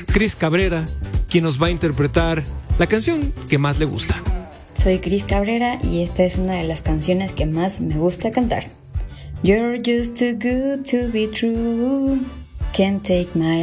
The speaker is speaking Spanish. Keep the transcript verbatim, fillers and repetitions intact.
Cris Cabrera, quien nos va a interpretar la canción que más le gusta. Soy Cris Cabrera y esta es una de las canciones que más me gusta cantar. You're just too good to be true. Can't take my